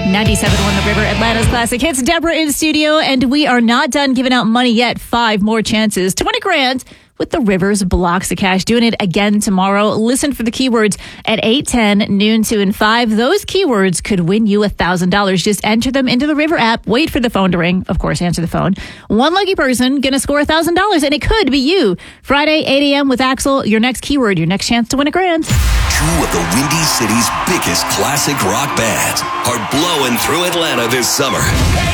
97.1 The River, Atlanta's classic hits. Deborah in studio, and we are not done giving out money yet. 5 more chances to win $1,000 with the Rivers Blocks of Cash. Doing it again tomorrow. Listen for the keywords at 8:10, noon, 2, and 5. Those keywords could win you $1,000. Just enter them into the River app. Wait for the phone to ring. Of course, answer the phone. One lucky person going to score $1,000, and it could be you. Friday, 8 a.m. with Axel. Your next keyword, your next chance to win $1,000. Two of the Windy City's biggest classic rock bands are blowing through Atlanta this summer.